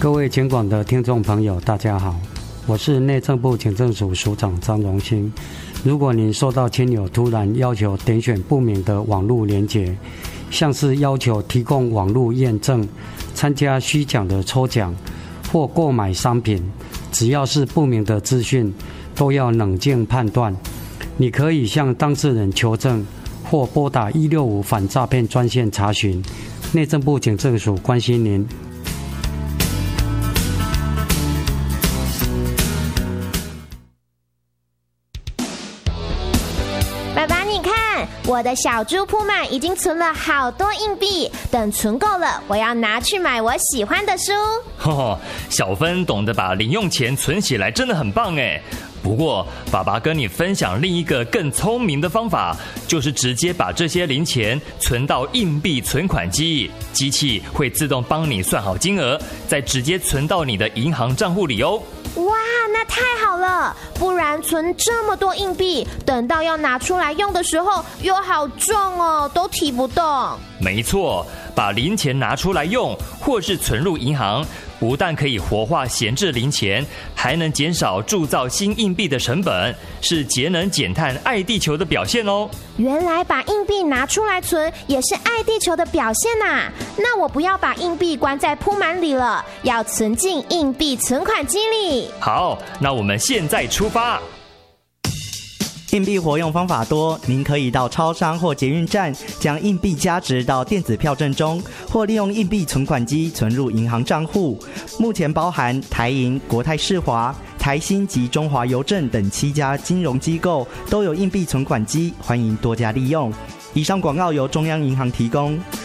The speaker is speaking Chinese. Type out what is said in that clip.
各位警广的听众朋友，大家好，我是内政部警政署署长张荣兴。如果您收到亲友突然要求点选不明的网络连结，像是要求提供网络验证、参加虚假的抽奖或购买商品，只要是不明的资讯，都要冷静判断。你可以向当事人求证，或拨打165反诈骗专线查询。内政部警政署关心您。 爸爸，你看，我的小猪铺满已经存了好多硬币，等存够了，我要拿去买我喜欢的书。 小芬懂得把零用钱存起来，真的很棒哎。不过，爸爸跟你分享另一个更聪明的方法，就是直接把这些零钱存到硬币存款机，机器会自动帮你算好金额，再直接存到你的银行账户里哦。 哇，那太好了！不然存这么多硬币，等到要拿出来用的时候，又好重哦，都提不动。 没错，把零钱拿出来用，或是存入银行，不但可以活化闲置零钱，还能减少铸造新硬币的成本，是节能减碳、爱地球的表现哦。 原来把硬币拿出来存也是爱地球的表现啊！那我不要把硬币关在铺满里了，要存进硬币存款机里。 好，那我们现在出发。 硬币活用方法多，您可以到超商或捷运站将硬币加值到电子票证中，或利用硬币存款机存入银行账户。目前包含台银、国泰世华、台新及中华邮政等7家金融机构都有硬币存款机，欢迎多加利用。以上广告由中央银行提供。